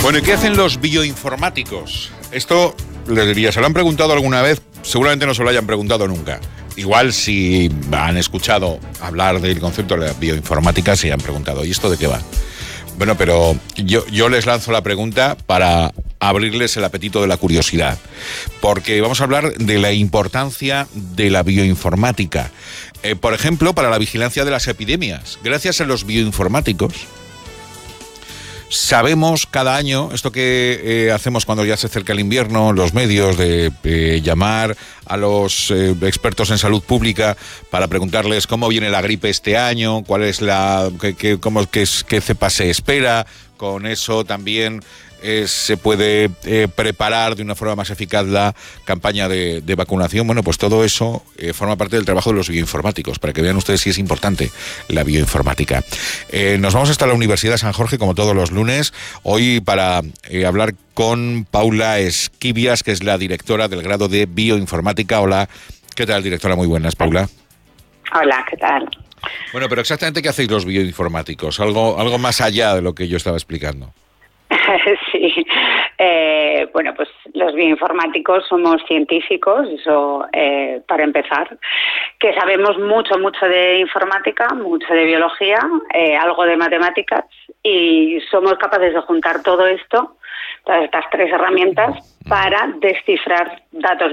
Bueno, ¿y qué hacen los bioinformáticos? Esto les diría, ¿se lo han preguntado alguna vez? Seguramente no se lo hayan preguntado nunca. Igual si han escuchado hablar del concepto de la bioinformática, se han preguntado, ¿y esto de qué va? Bueno, pero yo les lanzo la pregunta para abrirles el apetito de la curiosidad, porque vamos a hablar de la importancia de la bioinformática. Por ejemplo, para la vigilancia de las epidemias. Gracias a los bioinformáticos, sabemos cada año, esto que hacemos cuando ya se acerca el invierno, los medios de llamar a los expertos en salud pública para preguntarles cómo viene la gripe este año, cuál es qué cepa se espera. Con eso también se puede preparar de una forma más eficaz la campaña de vacunación. Bueno, pues todo eso forma parte del trabajo de los bioinformáticos, para que vean ustedes si es importante la bioinformática. Nos vamos hasta la Universidad de San Jorge, como todos los lunes, hoy para hablar con Paula Esquivias, que es la directora del grado de bioinformática. Hola, ¿qué tal, directora? Muy buenas, Paula. Hola, ¿qué tal? Bueno, pero exactamente, ¿qué hacéis los bioinformáticos? Algo más allá de lo que yo estaba explicando. Sí, bueno, pues los bioinformáticos somos científicos, eso para empezar, que sabemos mucho de informática, mucho de biología, algo de matemáticas, y somos capaces de juntar todo esto, todas estas tres herramientas, para descifrar datos